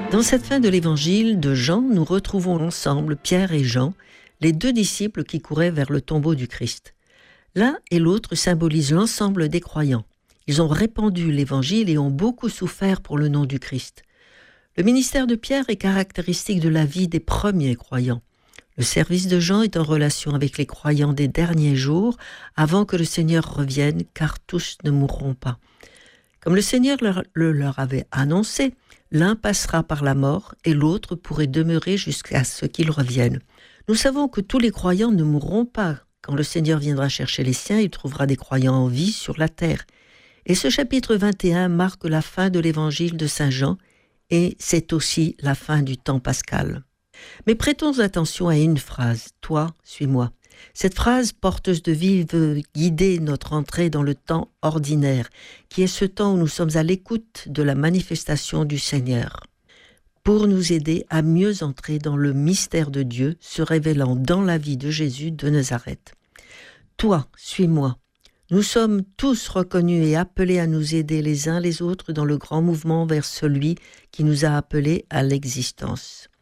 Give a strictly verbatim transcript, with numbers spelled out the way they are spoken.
Dans cette fin de l'évangile de Jean, nous retrouvons ensemble Pierre et Jean, les deux disciples qui couraient vers le tombeau du Christ. L'un et l'autre symbolisent l'ensemble des croyants. Ils ont répandu l'évangile et ont beaucoup souffert pour le nom du Christ. Le ministère de Pierre est caractéristique de la vie des premiers croyants. Le service de Jean est en relation avec les croyants des derniers jours, avant que le Seigneur revienne, car tous ne mourront pas. Comme le Seigneur leur, le leur avait annoncé, l'un passera par la mort et l'autre pourrait demeurer jusqu'à ce qu'il revienne. Nous savons que tous les croyants ne mourront pas. Quand le Seigneur viendra chercher les siens, il trouvera des croyants en vie sur la terre. Et ce chapitre vingt et un marque la fin de l'évangile de Saint Jean, et c'est aussi la fin du temps pascal. Mais prêtons attention à une phrase, « Toi, suis-moi ». Cette phrase porteuse de vie veut guider notre entrée dans le temps ordinaire, qui est ce temps où nous sommes à l'écoute de la manifestation du Seigneur, pour nous aider à mieux entrer dans le mystère de Dieu se révélant dans la vie de Jésus de Nazareth. « Toi, suis-moi ». Nous sommes tous reconnus et appelés à nous aider les uns les autres dans le grand mouvement vers celui qui nous a appelés à l'existence.